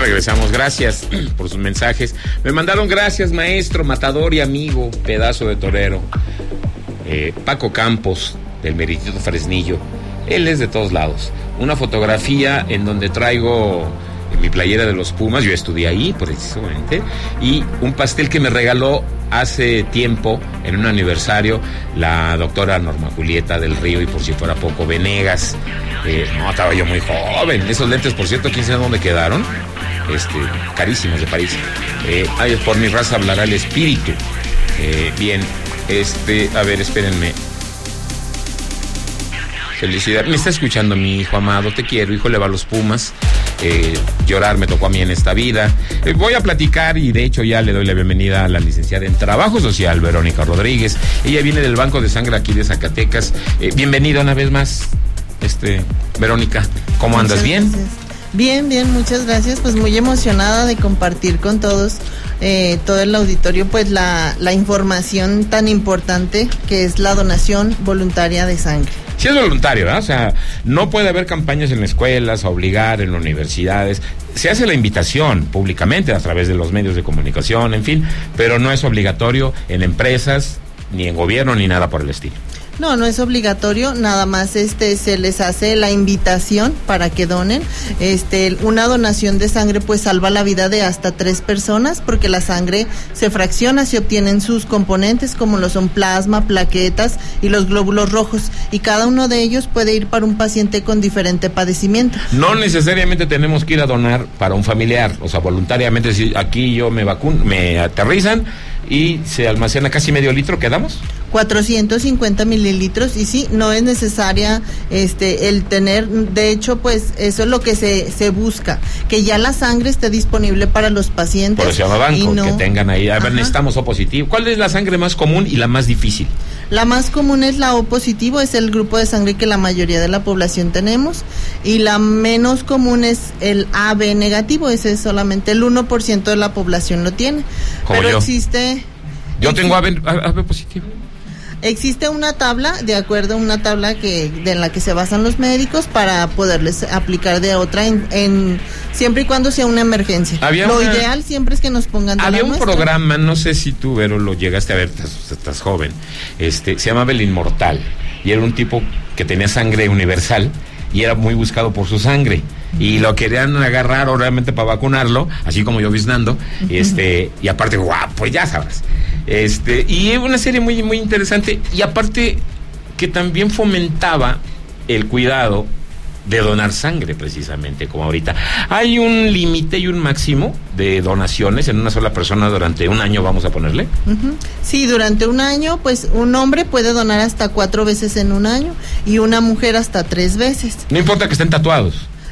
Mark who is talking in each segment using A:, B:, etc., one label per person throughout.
A: regresamos. Gracias por sus mensajes. Me mandaron gracias, maestro, matador y amigo, pedazo de torero. Paco Campos, del Meritito Fresnillo. Él es de todos lados. Una fotografía en donde traigo mi playera de los Pumas, yo estudié ahí precisamente, y un pastel que me regaló hace tiempo, en un aniversario, la doctora Norma Julieta del Río, y por si fuera poco, Venegas. No, estaba yo muy joven. Esos lentes, por cierto, ¿quién sabe dónde quedaron? Carísimos de París. Por mi raza hablará el espíritu. Bien, a ver, espérenme. Felicidad. Me está escuchando mi hijo amado, te quiero, hijo, le va a los Pumas. Llorar me tocó a mí en esta vida. Voy a platicar, y de hecho ya le doy la bienvenida a la licenciada en Trabajo Social, Verónica Rodríguez. Ella viene del Banco de Sangre aquí de Zacatecas. Bienvenida una vez más, Verónica. ¿Cómo andas? ¿Bien?
B: Gracias. Bien, muchas gracias. Pues muy emocionada de compartir con todos, todo el auditorio, pues la información tan importante que es la donación voluntaria de sangre.
A: Sí es voluntario, ¿verdad? O sea, no puede haber campañas en escuelas, a obligar en universidades. Se hace la invitación públicamente a través de los medios de comunicación, en fin, pero no es obligatorio en empresas, ni en gobierno, ni nada por el estilo.
B: No es obligatorio, nada más se les hace la invitación para que donen. Una donación de sangre pues salva la vida de hasta 3 personas, porque la sangre se fracciona, se obtienen sus componentes como lo son plasma, plaquetas y los glóbulos rojos, y cada uno de ellos puede ir para un paciente con diferente padecimiento.
A: No necesariamente tenemos que ir a donar para un familiar, o sea, voluntariamente, si aquí yo me aterrizan y se almacena casi medio litro, ¿quedamos?
B: 450 mililitros, y sí, no es necesaria el tener, de hecho, pues eso es lo que se busca, que ya la sangre esté disponible para los pacientes.
A: Por eso se llama banco, que tengan ahí, a ver, necesitamos O positivo. ¿Cuál es la sangre más común y la más difícil?
B: La más común es la O positivo, es el grupo de sangre que la mayoría de la población tenemos, y la menos común es el AB negativo, ese es solamente el 1% de la población lo tiene.
A: Como
B: pero
A: yo. Yo tengo AB positivo.
B: Existe una tabla, de acuerdo a una tabla de la que se basan los médicos para poderles aplicar de otra en siempre y cuando sea una emergencia. Ideal siempre es que nos pongan de
A: Había un
B: muestra.
A: programa, no sé si tú, Vero, lo llegaste a ver, estás joven, se llamaba El Inmortal, y era un tipo que tenía sangre universal y era muy buscado por su sangre, y lo querían agarrar obviamente para vacunarlo, así como yo biznando, y aparte, pues ya sabrás. Y una serie muy, muy interesante, y aparte que también fomentaba el cuidado de donar sangre, precisamente como ahorita. Hay un límite y un máximo de donaciones en una sola persona durante un año, vamos a ponerle.
B: Sí, durante un año, pues un hombre puede donar hasta 4 veces en un año, y una mujer hasta 3 veces.
A: No importa que estén tatuados.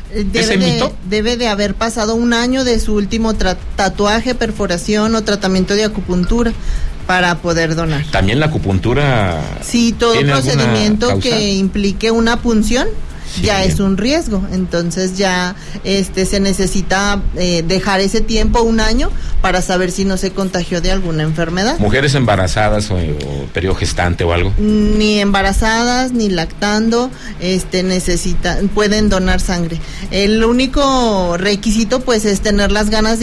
B: Debe de haber pasado un año de su último tatuaje, perforación o tratamiento de acupuntura para poder donar.
A: También la acupuntura.
B: Sí, todo procedimiento que implique una punción ya es un riesgo, entonces ya se necesita dejar ese tiempo, un año, para saber si no se contagió de alguna enfermedad.
A: ¿Mujeres embarazadas o periodo gestante o algo?
B: Ni embarazadas ni lactando pueden donar sangre. El único requisito pues es tener las ganas de